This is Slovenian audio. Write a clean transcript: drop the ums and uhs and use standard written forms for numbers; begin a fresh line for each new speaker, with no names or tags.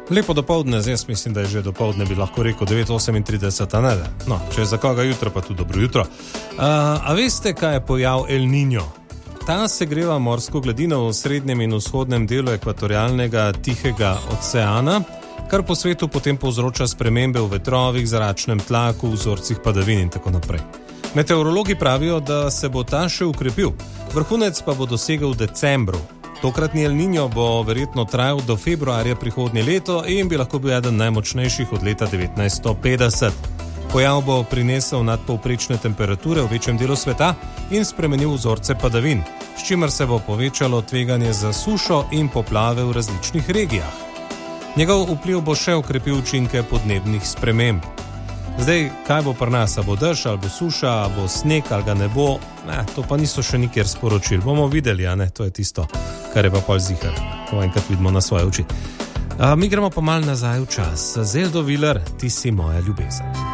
Lepo dopoldne, jaz mislim, da je že dopoldne, bi lahko rekel 9:38, a ne da. No, če je za koga jutro, pa tudi dobro jutro. A veste, kaj je pojav El Niño? Ta segreva morsko gladino v srednjem in vzhodnem delu ekvatorialnega Tihega oceana, kar po svetu potem povzroča spremembe v vetrovih, zračnem tlaku, vzorcih padavin in tako naprej. Meteorologi pravijo, da se bo ta še ukrepil. Vrhunec pa bo dosegel v decembru. Tokratni El Niño bo verjetno trajal do februarja prihodnje leto in bi lahko bil eden najmočnejših od leta 1950. Pojav bo prinesel nadpovprečne temperature v večjem delu sveta in spremenil vzorce padavin, s čimer se bo povečalo tveganje za sušo in poplave v različnih regijah. Njegov vpliv bo še ukrepil učinke podnebnih sprememb. Zdaj, kaj bo pri nas, a bo dež, ali bo suša, ali bo sneg, ali ga ne bo, to pa niso še nikjer sporočili. Bomo videli, a ne, to je tisto, kar je pa pol zihar, ko enkrat vidimo na svoje oči. Mi gremo pa mal nazaj v čas. Zeldo Viler, ti si moja ljubezen.